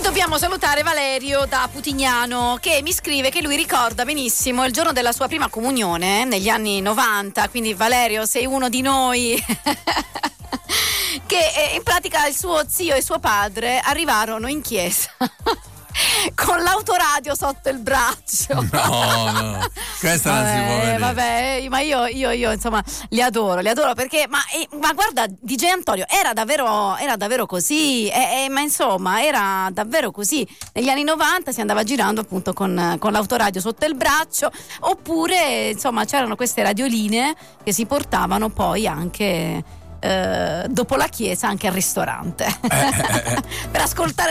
Dobbiamo salutare Valerio da Putignano, che mi scrive che lui ricorda benissimo il giorno della sua prima comunione negli anni 90, quindi Valerio sei uno di noi. Che in pratica il suo zio e suo padre arrivarono in chiesa con l'autoradio sotto il braccio. No, questa non si può vedere. Vabbè, ma io insomma li adoro perché ma guarda, DJ Antonio era davvero così, ma insomma era davvero così. Negli anni 90 si andava girando appunto con l'autoradio sotto il braccio, oppure insomma c'erano queste radioline che si portavano poi anche dopo la chiesa anche al ristorante per ascoltare